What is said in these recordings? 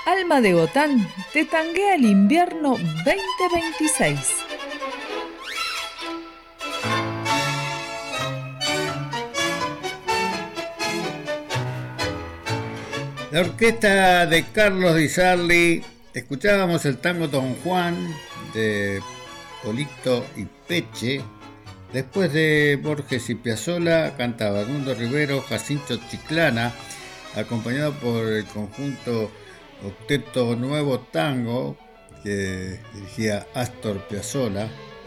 Alma de Gotán te tanguea el invierno 2026. La orquesta de Carlos Di Sarli, escuchábamos el tango Don Juan de Polito y Peche. Después de Borges y Piazzolla cantaba Edmundo Rivero, Jacinto Chiclana, acompañado por el conjunto Octeto Nuevo Tango que dirigía Astor Piazzolla.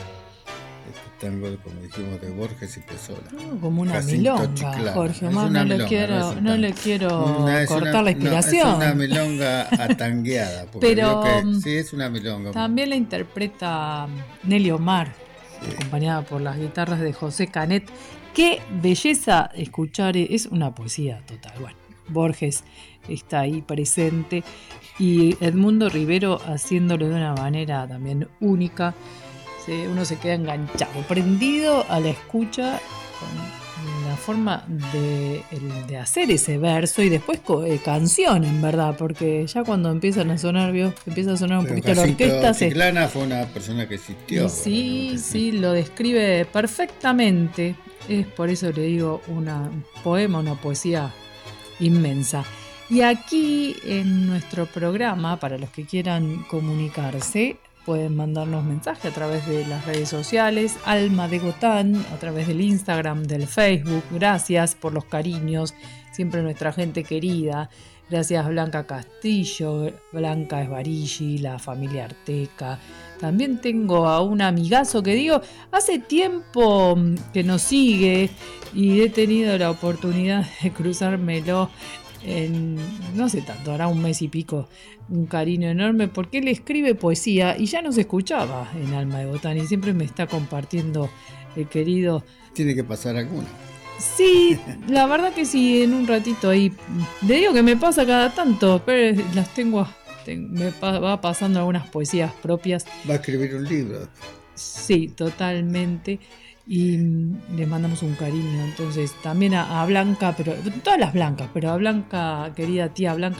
Este tango, como dijimos, de Borges y Piazzolla. Como una Jacinto milonga, Chiclana. Jorge Es Omar, una no le milonga, quiero, no le quiero cortar la No, inspiración. es una milonga atangueada. Pero Sí, es una milonga. también la interpreta Nelly Omar, Sí. acompañada por las guitarras de José Canet. Qué belleza escuchar, es una poesía total. Bueno, Borges está ahí presente y Edmundo Rivero haciéndolo de una manera también única. Uno se queda enganchado, prendido a la escucha con la forma de hacer ese verso y después canción, en verdad, porque ya cuando empiezan a sonar, empieza a sonar un Pero poquito la orquesta. Jacinto Chiclana fue una persona que existió. Sí, lo describe perfectamente. Es por eso le digo un poema, una poesía inmensa. Y aquí en nuestro programa, para los que quieran comunicarse, pueden mandarnos mensaje a través de las redes sociales, Alma de Gotán, a través del Instagram, del Facebook. Gracias por los cariños, siempre nuestra gente querida. Gracias Blanca Castillo, Blanca Esbarilli, la familia Arteca. También tengo a un amigazo que digo, hace tiempo que nos sigue y he tenido la oportunidad de cruzármelo no sé tanto, hará un mes y pico, un cariño enorme porque él escribe poesía y ya nos escuchaba en Alma de Gotán y siempre me está compartiendo el querido. Tiene que pasar alguna. Sí, la verdad que sí, en un ratito ahí, le digo que me pasa cada tanto, pero las me va pasando algunas poesías propias. Va a escribir un libro. Sí, totalmente. Y les mandamos un cariño entonces también a Blanca, pero todas las Blancas, pero a Blanca, querida tía Blanca